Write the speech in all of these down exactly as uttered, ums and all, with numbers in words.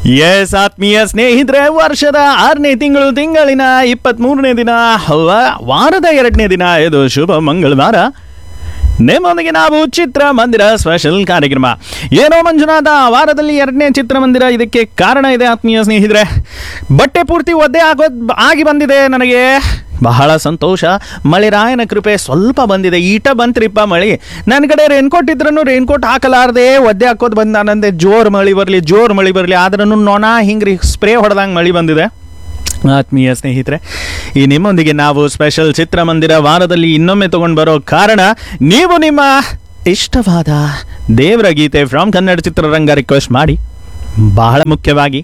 S ಆತ್ಮೀಯ ಸ್ನೇಹಿತರೆ, ವರ್ಷದ ಆರನೇ ತಿಂಗಳು ತಿಂಗಳಿನ ಇಪ್ಪತ್ತ್ಮೂರನೇ ದಿನ, ವಾರದ ಎರಡನೇ ದಿನ, ಇದು ಶುಭ ಮಂಗಳವಾರ. ನಿಮ್ಮೊಂದಿಗೆ ನಾವು ಚಿತ್ರಮಂದಿರ ಸ್ಪೆಷಲ್ ಕಾರ್ಯಕ್ರಮ. ಏನೋ ಮಂಜುನಾಥ, ವಾರದಲ್ಲಿ ಎರಡನೇ ಚಿತ್ರಮಂದಿರ, ಇದಕ್ಕೆ ಕಾರಣ ಇದೆ ಆತ್ಮೀಯ ಸ್ನೇಹಿತರೆ. ಬಟ್ಟೆ ಪೂರ್ತಿ ಒದ್ದೆ ಆಗೋದು ಆಗಿ ಬಂದಿದೆ. ನನಗೆ ಬಹಳ ಸಂತೋಷ. ಮಳೆ ರಾಯನ ಕೃಪೆ ಸ್ವಲ್ಪ ಬಂದಿದೆ. ಈಟ ಬಂತ್ರಿಪ್ಪ ಮಳೆ. ನನ್ನ ಕಡೆ ರೇನ್ಕೋಟ್ ಇದ್ರೂ ರೇನ್ಕೋಟ್ ಹಾಕಲಾರ್ದೆ ಒದ್ದೆ ಹಾಕೋದು ಬಂದ ನಾನಂದೆ. ಜೋರು ಮಳೆ ಬರಲಿ ಜೋರು ಮಳೆ ಬರಲಿ ಆದ್ರೂ ನೊಣ ಹಿಂಗ್ರಿ ಸ್ಪ್ರೇ ಹೊಡೆದಂಗೆ ಮಳೆ ಬಂದಿದೆ. ಆತ್ಮೀಯ ಸ್ನೇಹಿತರೆ, ಈ ನಿಮ್ಮೊಂದಿಗೆ ನಾವು ಸ್ಪೆಷಲ್ ಚಿತ್ರಮಂದಿರ ವಾರದಲ್ಲಿ ಇನ್ನೊಮ್ಮೆ ತಗೊಂಡು ಬರೋ ಕಾರಣ, ನೀವು ನಿಮ್ಮ ಇಷ್ಟವಾದ ದೇವರ ಗೀತೆ ಫ್ರಮ್ ಕನ್ನಡ ಚಿತ್ರರಂಗ ರಿಕ್ವೆಸ್ಟ್ ಮಾಡಿ. ಬಹಳ ಮುಖ್ಯವಾಗಿ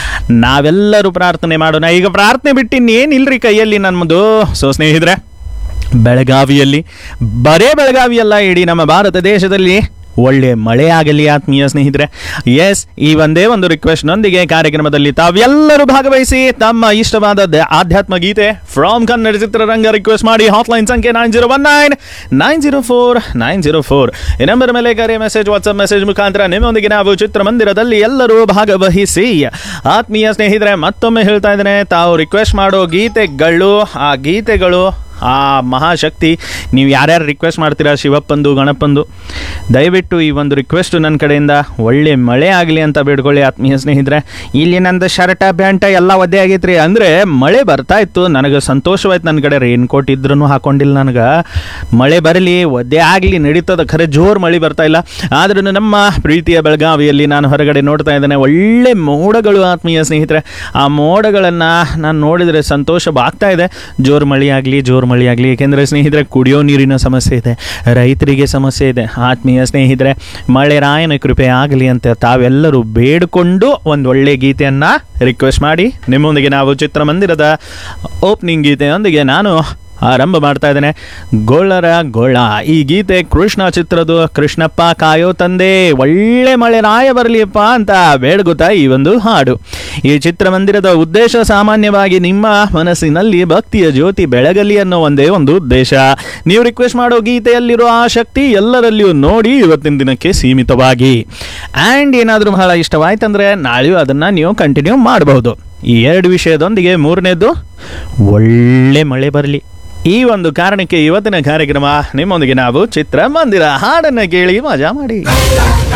ನಾವೆಲ್ಲರೂ ಪ್ರಾರ್ಥನೆ ಮಾಡೋಣ. ಈಗ ಪ್ರಾರ್ಥನೆ ಬಿಟ್ಟು ಇನ್ನೇನಿಲ್ರಿ ಕೈಯಲ್ಲಿ ನಮ್ಮದು. ಸೊ ಸ್ನೇಹಿತರೆ, ಬೆಳಗಾವಿಯಲ್ಲಿ, ಬರೇ ಬೆಳಗಾವಿಯಲ್ಲ, ಇಡೀ ನಮ್ಮ ಭಾರತ ದೇಶದಲ್ಲಿ ಒಳ್ಳೆ ಮಳೆ ಆಗಲಿ ಆತ್ಮೀಯ ಸ್ನೇಹಿತರೆ. ಎಸ್, ಈ ಒಂದೇ ಒಂದು ರಿಕ್ವೆಸ್ಟ್ನೊಂದಿಗೆ ಕಾರ್ಯಕ್ರಮದಲ್ಲಿ ತಾವೆಲ್ಲರೂ ಭಾಗವಹಿಸಿ ತಮ್ಮ ಇಷ್ಟವಾದ ಆಧ್ಯಾತ್ಮ ಗೀತೆ ಫ್ರಾಮ್ ಕನ್ನಡ ಚಿತ್ರರಂಗ ರಿಕ್ವೆಸ್ಟ್ ಮಾಡಿ. ಹಾಟ್ಲೈನ್ ಸಂಖ್ಯೆ nine zero one nine nine zero four nine zero four ಈ ನಂಬರ್ ಮೇಲೆ ಕರೆ, ಮೆಸೇಜ್, ವಾಟ್ಸಪ್ ಮೆಸೇಜ್ ಮುಖಾಂತರ ನಿಮ್ಮೊಂದಿಗೆ ನಾವು ಚಿತ್ರಮಂದಿರದಲ್ಲಿ ಎಲ್ಲರೂ ಭಾಗವಹಿಸಿ. ಆತ್ಮೀಯ ಸ್ನೇಹಿತರೆ, ಮತ್ತೊಮ್ಮೆ ಹೇಳ್ತಾ ಇದ್ದೇನೆ, ತಾವು ರಿಕ್ವೆಸ್ಟ್ ಮಾಡೋ ಗೀತೆಗಳು, ಆ ಗೀತೆಗಳು ಆ ಮಹಾಶಕ್ತಿ. ನೀವು ಯಾರ್ಯಾರು ರಿಕ್ವೆಸ್ಟ್ ಮಾಡ್ತೀರಾ, ಶಿವಪ್ಪಂದು, ಗಣಪಂದು, ದಯವಿಟ್ಟು ಈ ಒಂದು ರಿಕ್ವೆಸ್ಟ್ ನನ್ನ ಕಡೆಯಿಂದ ಒಳ್ಳೆ ಮಳೆ ಆಗಲಿ ಅಂತ ಬೇಡ್ಕೊಳ್ಳಿ ಆತ್ಮೀಯ ಸ್ನೇಹಿತರೆ. ಇಲ್ಲಿ ನಂದು ಶರ್ಟ ಪ್ಯಾಂಟ ಎಲ್ಲ ಒದ್ದೆ ಆಗೈತ್ರಿ. ಅಂದರೆ ಮಳೆ ಬರ್ತಾ ಇತ್ತು, ನನಗೆ ಸಂತೋಷವಾಯ್ತು. ನನ್ನ ಕಡೆ ರೇನ್ ಕೋಟ್ ಇದ್ರೂ ಹಾಕೊಂಡಿಲ್ಲ. ನನಗೆ ಮಳೆ ಬರಲಿ, ಒದ್ದೆ ಆಗಲಿ, ನಡೀತದ. ಖರೆ ಜೋರು ಮಳೆ ಬರ್ತಾ ಇಲ್ಲ. ಆದ್ರೂ ನಮ್ಮ ಪ್ರೀತಿಯ ಬೆಳಗಾವಿಯಲ್ಲಿ ನಾನು ಹೊರಗಡೆ ನೋಡ್ತಾ ಇದ್ದೇನೆ, ಒಳ್ಳೆ ಮೋಡಗಳು ಆತ್ಮೀಯ ಸ್ನೇಹಿತರೆ. ಆ ಮೋಡಗಳನ್ನು ನಾನು ನೋಡಿದರೆ ಸಂತೋಷವಾಗ್ತಾ ಇದೆ. ಜೋರು ಮಳೆ ಆಗಲಿ, ಜೋರು ಮಳೆ ಆಗಲಿ. ಏಕೆಂದರೆ ಸ್ನೇಹಿತರೆ, ಕುಡಿಯೋ ನೀರಿನ ಸಮಸ್ಯೆ ಇದೆ, ರೈತರಿಗೆ ಸಮಸ್ಯೆ ಇದೆ. ಆತ್ಮೀಯ ಸ್ನೇಹಿತರೆ, ಮಳೆ ರಾಯನ ಕೃಪೆ ಆಗಲಿ ಅಂತ ತಾವೆಲ್ಲರೂ ಬೇಡಿಕೊಂಡು ಒಂದು ಒಳ್ಳೆ ಗೀತೆಯನ್ನು ರಿಕ್ವೆಸ್ಟ್ ಮಾಡಿ. ನಿಮ್ಮೊಂದಿಗೆ ನಾವು ಚಿತ್ರಮಂದಿರದ ಓಪನಿಂಗ್ ಗೀತೆಯೊಂದಿಗೆ ನಾನು ಆರಂಭ ಮಾಡ್ತಾ ಇದ್ದೇನೆ. ಗೋಳರ ಗೋಳ, ಈ ಗೀತೆ ಕೃಷ್ಣ ಚಿತ್ರದ. ಕೃಷ್ಣಪ್ಪ ಕಾಯೋ ತಂದೆ, ಒಳ್ಳೆ ಮಳೆ ರಾಯ ಬರಲಿಯಪ್ಪ ಅಂತ ಬೇಡ್ಗುತ್ತಾ ಈ ಒಂದು ಹಾಡು. ಈ ಚಿತ್ರಮಂದಿರದ ಉದ್ದೇಶ ಸಾಮಾನ್ಯವಾಗಿ ನಿಮ್ಮ ಮನಸ್ಸಿನಲ್ಲಿ ಭಕ್ತಿಯ ಜ್ಯೋತಿ ಬೆಳಗಲಿ ಅನ್ನೋ ಒಂದೇ ಒಂದು ಉದ್ದೇಶ. ನೀವು ರಿಕ್ವೆಸ್ಟ್ ಮಾಡೋ ಗೀತೆಯಲ್ಲಿರೋ ಆ ಶಕ್ತಿ ಎಲ್ಲರಲ್ಲಿಯೂ ನೋಡಿ ಇವತ್ತಿನ ದಿನಕ್ಕೆ ಸೀಮಿತವಾಗಿ. ಆ್ಯಂಡ್ ಏನಾದರೂ ಬಹಳ ಇಷ್ಟವಾಯ್ತಂದರೆ ನಾಳೆಯೂ ಅದನ್ನು ನೀವು ಕಂಟಿನ್ಯೂ ಮಾಡಬಹುದು. ಈ ಎರಡು ವಿಷಯದೊಂದಿಗೆ ಮೂರನೇದು, ಒಳ್ಳೆ ಮಳೆ ಬರಲಿ. ಈ ಒಂದು ಕಾರಣಕ್ಕೆ ಇವತ್ತಿನ ಕಾರ್ಯಕ್ರಮ ನಿಮ್ಮೊಂದಿಗೆ ನಾವು ಚಿತ್ರಮಂದಿರ ಹಾಡನ್ನು ಕೇಳಿ ಮಜಾ ಮಾಡಿ.